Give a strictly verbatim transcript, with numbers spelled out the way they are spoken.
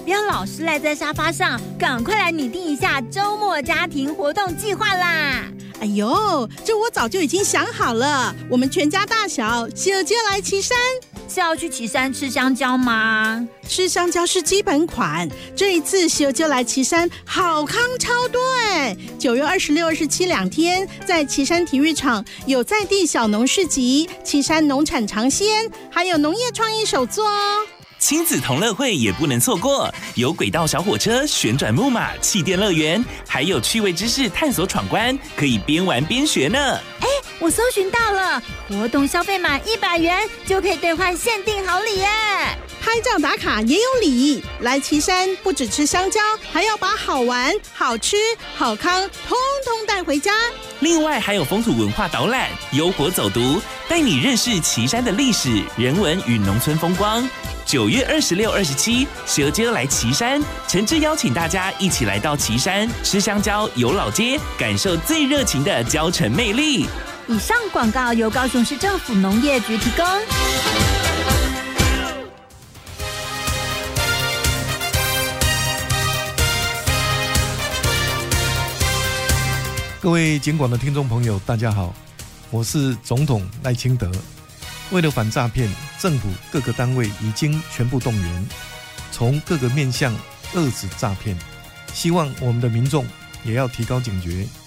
不要老是赖在沙发上，赶快来拟定一下周末家庭活动计划啦！ 哎呦，这我早就已经想好了，我们全家大小小就来旗山。 是要去旗山吃香蕉吗？ 吃香蕉是基本款，这一次小就来旗山好康超多哎！九月二十六、二十七两天，在旗山体育场有在地小农市集、旗山农产尝鲜，还有农业创意手作哦。 亲子同乐会也不能错过，有轨道小火车、旋转木马、气垫乐园，还有趣味知识探索闯关，可以边玩边学呢。 哎，我搜寻到了，活动消费满一百元就可以兑换限定好礼耶！ 拍照打卡也有礼，来旗山不只吃香蕉，还要把好玩、好吃、好康通通带回家。 另外还有风土文化导览、优活走读，带你认识旗山的历史、人文与农村风光。九月二十六、二十七，蛇街来旗山，诚挚邀请大家一起来到旗山吃香蕉、游老街，感受最热情的蕉城魅力。 以上广告由高雄市政府农业局提供。 各位警广的听众朋友，大家好，我是总统赖清德。为了反诈骗，政府各个单位已经全部动员，从各个面向遏止诈骗。希望我们的民众也要提高警觉，